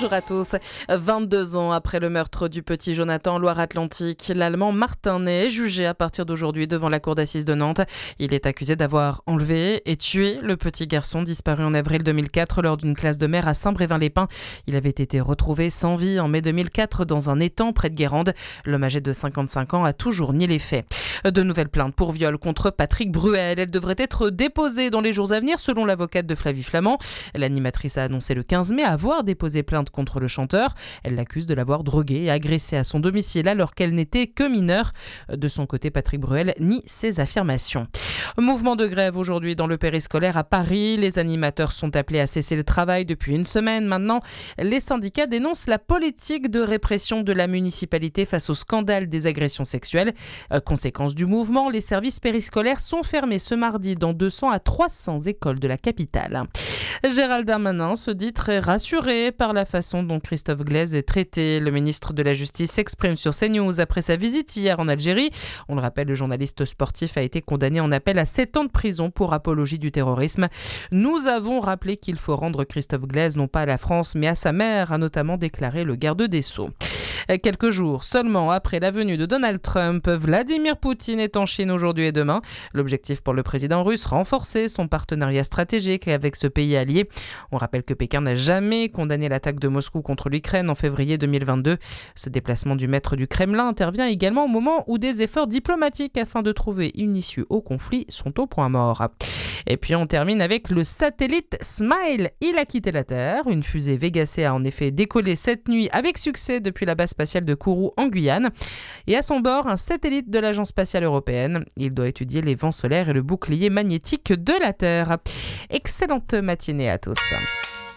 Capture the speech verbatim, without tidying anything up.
Bonjour à tous. vingt-deux ans après le meurtre du petit Jonathan en Loire-Atlantique, l'Allemand Martin Ney est jugé à partir d'aujourd'hui devant la cour d'assises de Nantes. Il est accusé d'avoir enlevé et tué le petit garçon disparu en avril deux mille quatre lors d'une classe de mer à Saint-Brévin-les-Pins. Il avait été retrouvé sans vie en mai deux mille quatre dans un étang près de Guérande. L'homme âgé de cinquante-cinq ans a toujours nié les faits. De nouvelles plaintes pour viol contre Patrick Bruel. Elles devraient être déposées dans les jours à venir selon l'avocate de Flavie Flament. L'animatrice a annoncé le quinze mai avoir déposé plainte contre le chanteur. Elle l'accuse de l'avoir drogué et agressé à son domicile alors qu'elle n'était que mineure. De son côté, Patrick Bruel nie ces affirmations. Mouvement de grève aujourd'hui dans le périscolaire à Paris. Les animateurs sont appelés à cesser le travail depuis une semaine maintenant. Les syndicats dénoncent la politique de répression de la municipalité face au scandale des agressions sexuelles. Euh, conséquence du mouvement, les services périscolaires sont fermés ce mardi dans deux cents à trois cents écoles de la capitale. Gérald Darmanin se dit très rassuré par la façon dont Christophe Glaise est traité. Le ministre de la Justice s'exprime sur CNews après sa visite hier en Algérie. On le rappelle, le journaliste sportif a été condamné en appel à sept ans de prison pour apologie du terrorisme. Nous avons rappelé qu'il faut rendre Christophe Glaise non pas à la France mais à sa mère, a notamment déclaré le garde des Sceaux. Quelques jours seulement après la venue de Donald Trump, Vladimir Poutine est en Chine aujourd'hui et demain. L'objectif pour le président russe, renforcer son partenariat stratégique avec ce pays allié. On rappelle que Pékin n'a jamais condamné l'attaque de Moscou contre l'Ukraine en février deux mille vingt-deux. Ce déplacement du maître du Kremlin intervient également au moment où des efforts diplomatiques afin de trouver une issue au conflit sont au point mort. Et puis on termine avec le satellite Smile. Il a quitté la Terre. Une fusée Vega C a en effet décollé cette nuit avec succès depuis la base spatiale de Kourou en Guyane. Et à son bord, un satellite de l'Agence spatiale européenne. Il doit étudier les vents solaires et le bouclier magnétique de la Terre. Excellente matinée à tous.